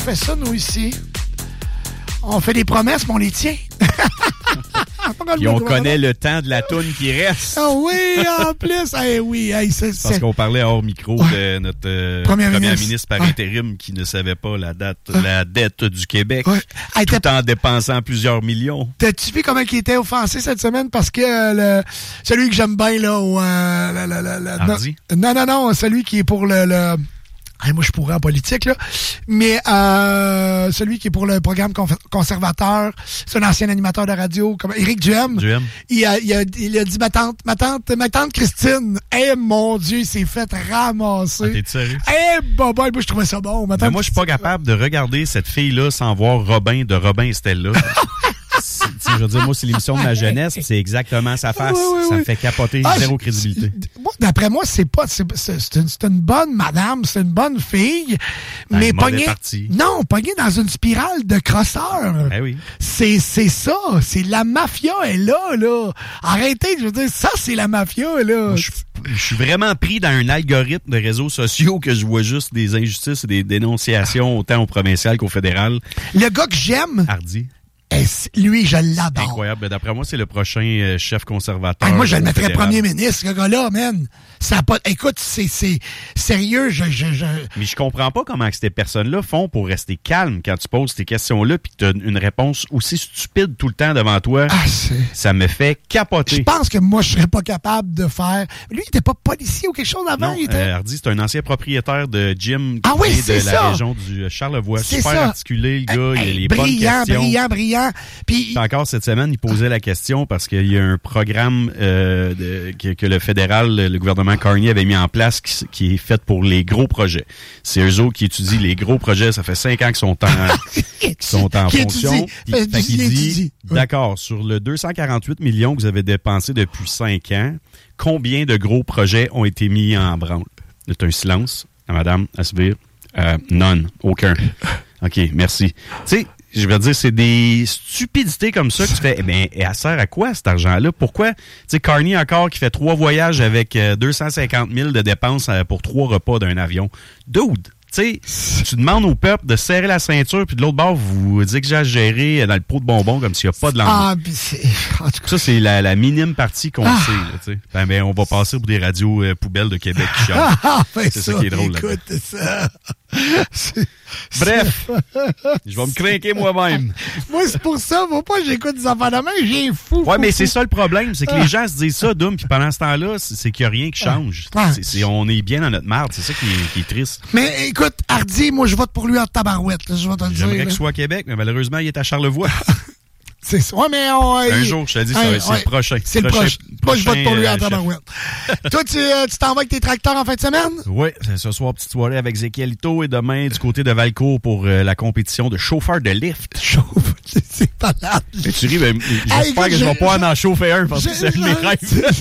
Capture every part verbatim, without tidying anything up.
On fait ça, nous, ici. On fait des promesses, mais on les tient. Et on connaît le temps de la toune qui reste. Ah oui, en plus. Hey, oui, hey, c'est, Parce c'est... qu'on parlait hors micro ouais. de notre euh, Premier premier ministre, ministre par ouais. intérim qui ne savait pas la date, ouais. la dette du Québec, ouais. Hey, tout t'as... en dépensant plusieurs millions. T'as-tu vu comment il était offensé cette semaine? Parce que euh, le... celui que j'aime bien, là, au, euh, la, la, la, la... Hardy? Non, non, non, celui qui est pour le... le... Hey, moi, je pourrais en politique, là. Mais euh, celui qui est pour le programme con- conservateur, c'est un ancien animateur de radio, comme Éric Duhem. Duhem. Il a, il a, il a dit, ma tante, ma tante, ma tante Christine, eh, mon Dieu, il s'est fait ramasser. Ah, t'es sérieux? Eh, baba, moi, je trouvais ça bon. Ma tante Mais moi, je suis pas capable de regarder cette fille-là sans voir Robin de Robin et Stella. C'est, je veux dire, moi, c'est l'émission de ma jeunesse, c'est exactement sa face. Oui, oui, ça oui. me fait capoter, ah, zéro je, crédibilité. Moi, d'après moi, c'est pas, c'est, c'est, c'est, une, c'est une bonne madame, c'est une bonne fille, ben, mais pognée, non, pognée dans une spirale de crosseurs. Ben oui. C'est, c'est ça, c'est la mafia est là, là. Arrêtez, je veux dire, ça, c'est la mafia, là. Moi, je, je suis vraiment pris dans un algorithme de réseaux sociaux que je vois juste des injustices et des dénonciations autant au provincial qu'au fédéral. Le gars que j'aime, Hardy. lui, je l'adore. Incroyable. D'après moi, c'est le prochain euh, chef conservateur. Hey, moi, je le mettrais fédéral. premier ministre, ce gars-là, man. Ça a pas... Écoute, c'est, c'est sérieux, je, je, je... Mais je comprends pas comment que ces personnes-là font pour rester calmes quand tu poses tes questions-là puis que tu as une réponse aussi stupide tout le temps devant toi. Ah, c'est... Ça me fait capoter. Je pense que moi, je serais pas capable de faire... Lui, il était pas policier ou quelque chose avant? Non, il était... euh, Hardy, c'est un ancien propriétaire de gym ah, oui, de c'est la ça. région du Charlevoix. C'est Super ça. articulé, le gars. Hey, il a les brillant, bonnes questions. brillant, brillant. Puis... Encore cette semaine, il posait la question parce qu'il y a un programme euh, de, que, que le fédéral, le gouvernement Carney avait mis en place qui, qui est fait pour les gros projets. C'est eux autres qui étudient les gros projets. Ça fait cinq ans qu'ils sont en, qu'ils sont en qui fonction. Étudie. Il, fait étudie, qu'il dit, étudie. d'accord, sur le deux cent quarante-huit millions que vous avez dépensés depuis cinq ans, combien de gros projets ont été mis en branle? C'est un silence. À madame, à se dire, euh, none, aucun. OK, merci. Tu sais, je veux dire, c'est des stupidités comme ça que tu fais. Eh bien, elle sert à quoi, cet argent-là? Pourquoi? Tu sais, Carney encore qui fait trois voyages avec euh, deux cent cinquante mille de dépenses euh, pour trois repas d'un avion. Dude! Tu sais, tu demandes au peuple de serrer la ceinture, puis de l'autre bord, vous exagérez dans le pot de bonbons comme s'il n'y a pas de lendemain. Ah, puis c'est... En tout cas... Ça, c'est la, la minime partie qu'on ah. sait. Là, tu sais. Ben, ben, on va passer pour des radios euh, poubelles de Québec qui chantent. Ah, ben c'est ça, ça qui est drôle. écoute, ça. C'est... Bref, je vais me craquer moi-même. Moi, c'est pour ça, faut pas que j'écoute des enfants de main, j'ai fou. Ouais, fou, mais fou. c'est ça le problème, c'est que les gens se disent ça, Doom, puis pendant ce temps-là, c'est, c'est qu'il n'y a rien qui change. Ah. C'est, c'est, on est bien dans notre marde, c'est ça qui est, qui est triste. Mais écoute, Hardy, moi, je vote pour lui en tabarouette, là, je vais te le dire. J'aimerais là. qu'il soit à Québec, mais malheureusement, il est à Charlevoix. C'est ça. Ouais, mais on, Un il... jour, je te dis, ça, ouais, c'est ouais. le prochain. C'est le prochain. Moi, je vote pour lui en tabarouette. Toi, tu, euh, tu t'en vas avec tes tracteurs en fin de semaine? Oui, c'est ce soir, petite soirée avec Zéchiel Ito et demain du côté de Valcourt pour euh, la compétition de chauffeur de lift. Chauffe, c'est pas là. Mais tu ris, mais j'espère hey, que je, je vais pas en chauffer un parce je, que c'est je, mes rêves.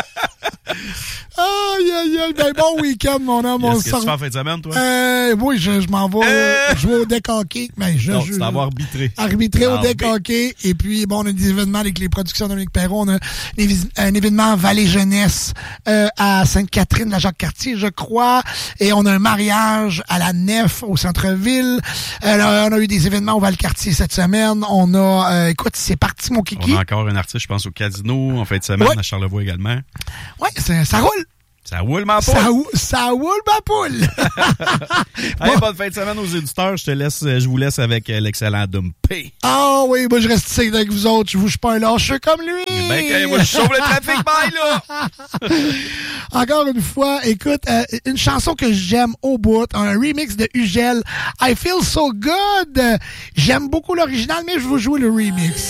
Aïe, aïe, aïe. Ben, bon week-end, mon homme. Qu'est-ce on que tu fais en fin de semaine, toi? Euh, oui, je, je m'en vais euh... jouer au deck hockey. Ben, je, non, je, tu t'en vas arbitrer. Arbitrer au Ah, deck oui. hockey. Et puis, bon, on a des événements avec les productions de Dominique Perron. On a un événement Vallée Jeunesse euh, à Sainte-Catherine, la Jacques-Cartier, je crois. Et on a un mariage à la Nef, au centre-ville. Euh, on a eu des événements au Val-Cartier cette semaine. On a... Euh, écoute, c'est parti, mon kiki. On a encore un artiste, je pense, au Casino en fin de semaine, ouais. à Charlevoix également. Oui, ça, ça roule. Ça roule ma poule. Ça, ça roule ma poule. Hey, bonne fin de semaine aux éditeurs. Je te laisse, je vous laisse avec l'excellent Dumpé. Ah oh, oui, moi je reste ici avec vous autres. Je vous suis pas un lâcheux comme lui. Ben, quand moi, je sauve le trafic, bye, là. Encore une fois, écoute, euh, une chanson que j'aime au bout, un remix de Ugel, I Feel So Good. J'aime beaucoup l'original, mais je veux jouer le remix.